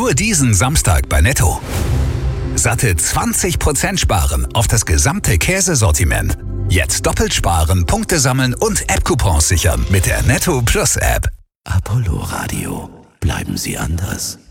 Nur diesen Samstag bei Netto. Satte 20% sparen auf das gesamte Käsesortiment. Jetzt doppelt sparen, Punkte sammeln und App-Coupons sichern mit der Netto Plus App. Apollo Radio. Bleiben Sie anders.